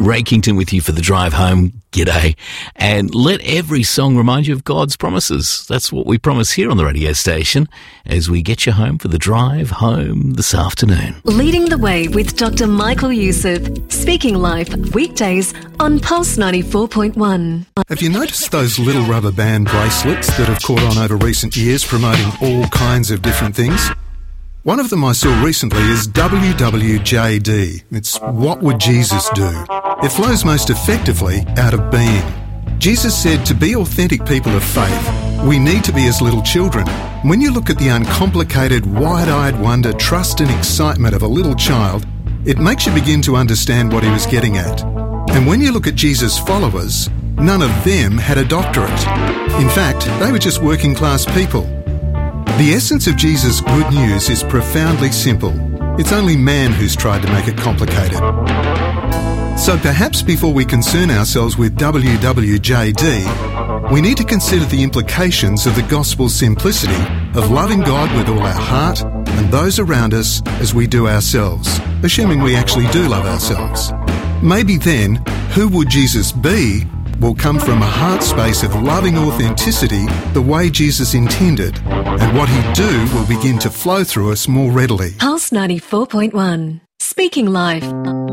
Rakington with you for the drive home. G'day. And let every song remind you of God's promises. That's what we promise here on the radio station as we get you home for the drive home this afternoon. Leading the way with Dr. Michael Youssef. Speaking Life, weekdays on Pulse 94.1. Have you noticed those little rubber band bracelets that have caught on over recent years promoting all kinds of different things? One of them I saw recently is WWJD. It's What Would Jesus Do? It flows most effectively out of being. Jesus said to be authentic people of faith, we need to be as little children. When you look at the uncomplicated, wide-eyed wonder, trust and excitement of a little child, it makes you begin to understand what he was getting at. And when you look at Jesus' followers, none of them had a doctorate. In fact, they were just working-class people. The essence of Jesus' good news is profoundly simple. It's only man who's tried to make it complicated. So perhaps before we concern ourselves with WWJD, we need to consider the implications of the gospel's simplicity of loving God with all our heart and those around us as we do ourselves, assuming we actually do love ourselves. Maybe then, who would Jesus be will come from a heart space of loving authenticity the way Jesus intended, and what he'd do will begin to flow through us more readily. Pulse 94.1. Speaking Life.